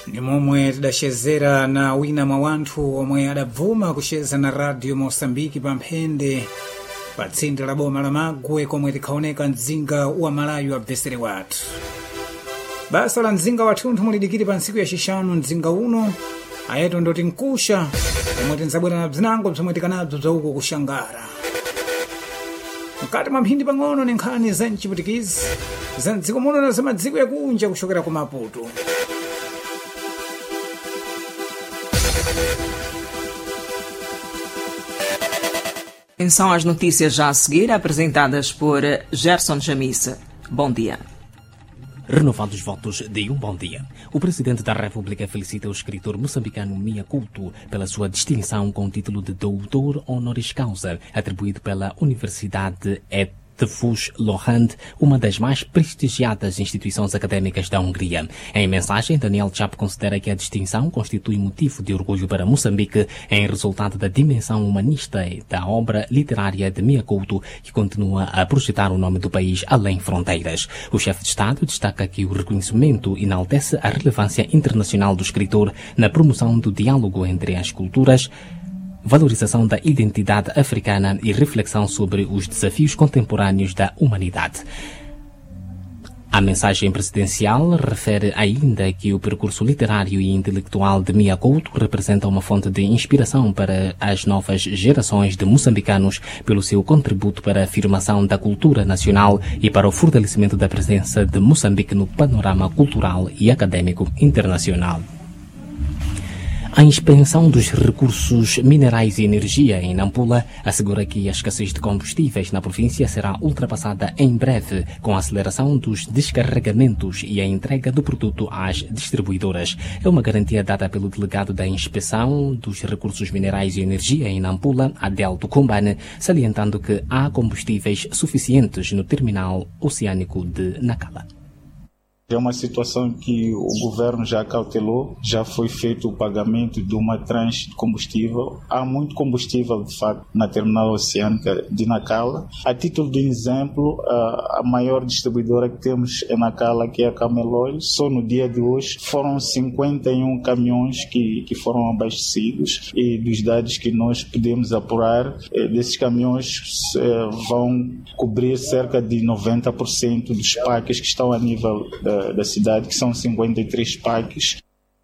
ni momwe tidachezera na wina mwa wanthu omwe adabvuma kucheza na radio Mosambiki pa mphende pa tsinde la boma la Magwe komwe tikhaoneka mdzinga wa Malawi abvesere wathu. Basa la mdzinga wathunthu mulidikiri pa ntsiku yacixanu mdzinga uno ayeto ndoti nkusha omwe tinzabwera na bzinango bzomwe tikanabzo bzauko kuxangara. Mkati mwa mphindi pang'ono ni nkhani za mchiputikizi za mdziko muno na za madziko yakunja kuchokera ku Maputo. São as notícias já a seguir, apresentadas por Gerson Jamisse. Bom dia. Renovados votos de bom dia. O Presidente da República felicita o escritor moçambicano Mia Couto pela sua distinção com o título de Doutor Honoris Causa, atribuído pela Universidade Eötvös Loránd, uma das mais prestigiadas instituições académicas da Hungria. Em mensagem, Daniel Chapo considera que a distinção constitui motivo de orgulho para Moçambique em resultado da dimensão humanista da obra literária de Mia Couto, que continua a projetar o nome do país além fronteiras. O chefe de Estado destaca que o reconhecimento enaltece a relevância internacional do escritor na promoção do diálogo entre as culturas, valorização da identidade africana e reflexão sobre os desafios contemporâneos da humanidade. A mensagem presidencial refere ainda que o percurso literário e intelectual de Mia Couto representa uma fonte de inspiração para as novas gerações de moçambicanos pelo seu contributo para a afirmação da cultura nacional e para o fortalecimento da presença de Moçambique no panorama cultural e acadêmico internacional. A inspeção dos recursos minerais e energia em Nampula assegura que a escassez de combustíveis na província será ultrapassada em breve, com a aceleração dos descarregamentos e a entrega do produto às distribuidoras. É uma garantia dada pelo delegado da inspeção dos recursos minerais e energia em Nampula, Adel Tukumbane, salientando que há combustíveis suficientes no terminal oceânico de Nacala. É uma situação que o governo já cautelou, já foi feito o pagamento de uma tranche de combustível. Há muito combustível, de facto, na terminal oceânica de Nacala. A título de exemplo, a maior distribuidora que temos é Nacala, que é a Camelol. Só no dia de hoje foram 51 caminhões que foram abastecidos, e dos dados que nós podemos apurar, desses caminhões vão cobrir cerca de 90% dos parques que estão a nível da cidade, que são 53 parques.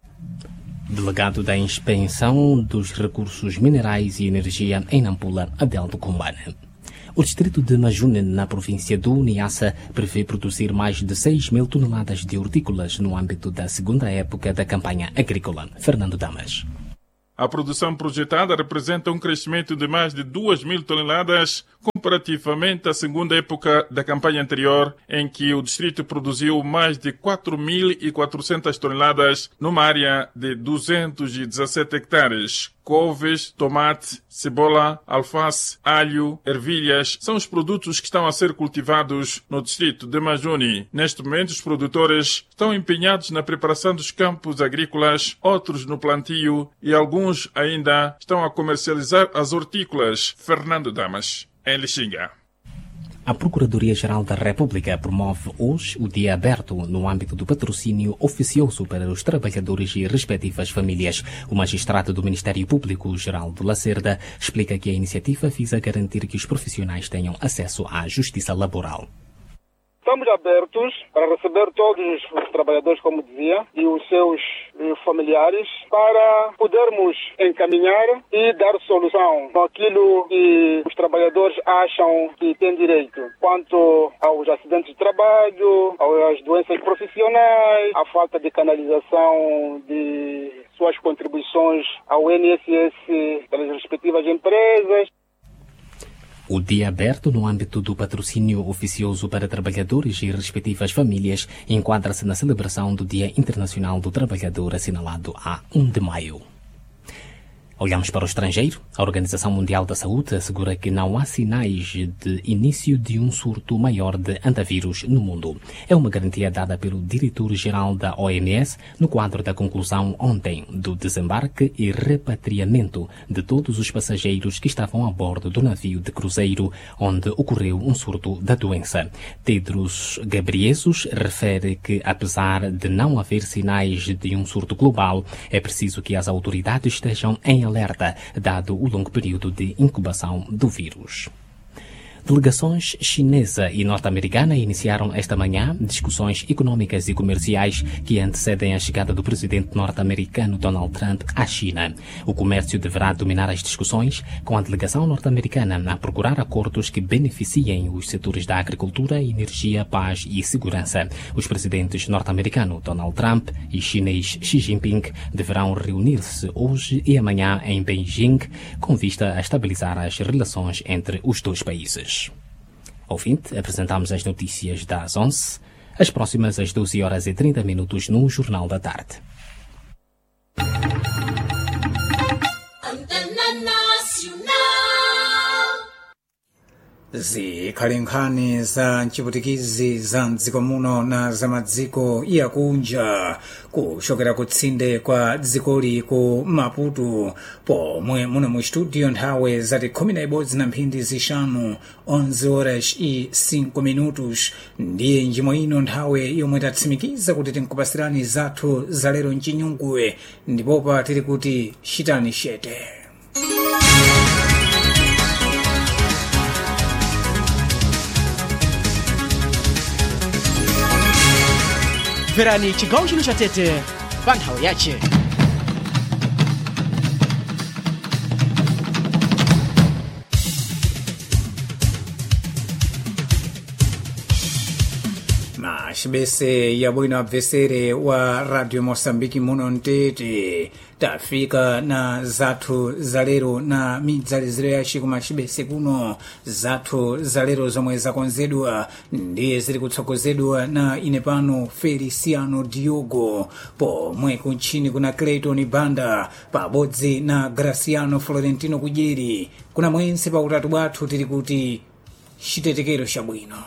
Delegado da Inspeção dos Recursos Minerais e Energia em Nampula, Adel Tukumbane. O distrito de Majune, na província do Niassa, prevê produzir mais de 6 mil toneladas de hortícolas no âmbito da segunda época da campanha agrícola. Fernando Damas. A produção projetada representa um crescimento de mais de 2.000 toneladas comparativamente à segunda época da campanha anterior, em que o distrito produziu mais de 4.400 toneladas numa área de 217 hectares. Couves, tomate, cebola, alface, alho, ervilhas são os produtos que estão a ser cultivados no distrito de Majuni. Neste momento, os produtores estão empenhados na preparação dos campos agrícolas, outros no plantio e alguns ainda estão a comercializar as hortícolas. Fernando Damas, em Lixinga. A Procuradoria-Geral da República promove hoje o dia aberto no âmbito do patrocínio oficioso para os trabalhadores e respectivas famílias. O magistrado do Ministério Público, Geraldo Lacerda, explica que a iniciativa visa garantir que os profissionais tenham acesso à justiça laboral. Estamos abertos para receber todos os trabalhadores, como dizia, e os seus familiares, para podermos encaminhar e dar solução àquilo que os trabalhadores acham que têm direito, quanto aos acidentes de trabalho, às doenças profissionais, à falta de canalização de suas contribuições ao INSS pelas respectivas empresas. O dia aberto no âmbito do patrocínio oficioso para trabalhadores e respectivas famílias enquadra-se na celebração do Dia Internacional do Trabalhador, assinalado a 1 de maio. Olhamos para o estrangeiro. A Organização Mundial da Saúde assegura que não há sinais de início de um surto maior de antavírus no mundo. É uma garantia dada pelo diretor-geral da OMS no quadro da conclusão ontem do desembarque e repatriamento de todos os passageiros que estavam a bordo do navio de cruzeiro onde ocorreu um surto da doença. Tedros Ghebreyesus refere que, apesar de não haver sinais de um surto global, é preciso que as autoridades estejam em alerta, dado o longo período de incubação do vírus. Delegações chinesa e norte-americana iniciaram esta manhã discussões econômicas e comerciais que antecedem a chegada do presidente norte-americano Donald Trump à China. O comércio deverá dominar as discussões, com a delegação norte-americana a procurar acordos que beneficiem os setores da agricultura, energia, paz e segurança. Os presidentes norte-americano Donald Trump e chinês Xi Jinping deverão reunir-se hoje e amanhã em Beijing, com vista a estabilizar as relações entre os dois países. Ao fim, apresentamos as notícias das 11, as próximas às 12h30 no Jornal da Tarde. zikhale nkhani za mchiputikizi za mdziko muno na za madziko yakunja kuchokera kutsinde kwa dzikoli ku Maputo, pomwe muno mu studio nthawi zati 11:05 11h05 ndiye njimo ino nthawi yomwe tatsimikiza kuti tinkupasirani zathu za lero mchinyunguwe, ndipopa tili kuti chitani chete. Verani chigawo chino cha Tete pa nthawi yache. Machibese ya bwino abvesere wa Radio Mosambiki muno Ntete, tafika na zathu zalero na midzaliziro yace ku machibese kuno. Zathu zalero zomwe zakonzedwa ndiye ziri kutsogozedwa na ine pano Feliciano Diogo, pomwe kuntchini kuna Clayton Banda pabodzi na Graciano Florentino Kudyeri. Kuna mwense pa utatu bwathu tili kuti chitetekero chabwino.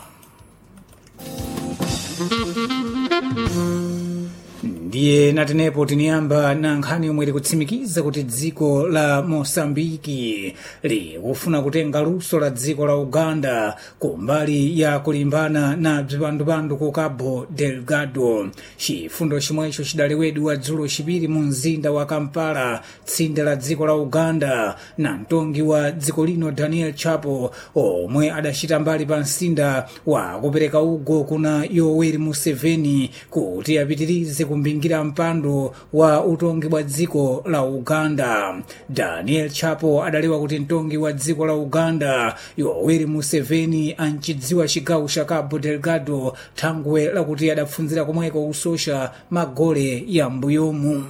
Ndiye natenepo tiniyamba na nkhani yomwe likutsimikiza kuti dziko la Mosambiki likufuna kutenga luso la dziko la Uganda kumbali ya kulimbana na bzipandupandu ku Cabo Delgado. Chifundo chimwecho chidalewedwa dzulo chipiri mu mzinda wa Kampala, tsinde la dziko la Uganda, na mtongi wa dziko lino Daniel Chapo omwe adachita mbali pa msinda wa kupereka ugo kuna Yoweri Museveni kuti apitirize kumbingira mpando wa utongi wa dziko la Uganda. Daniel Chapo adalewa kuti mtongi wa dziko la Uganda Yoweri Museveni anchidziwa chigawo cha Cabo Delgado thangwe lakuti adapfunzira komweko usosha magole ya mbuyomu.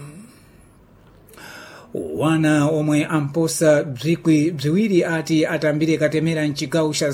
Wana omwe amposa bzikwi bziwiri ati atambire katemera mchigawo cha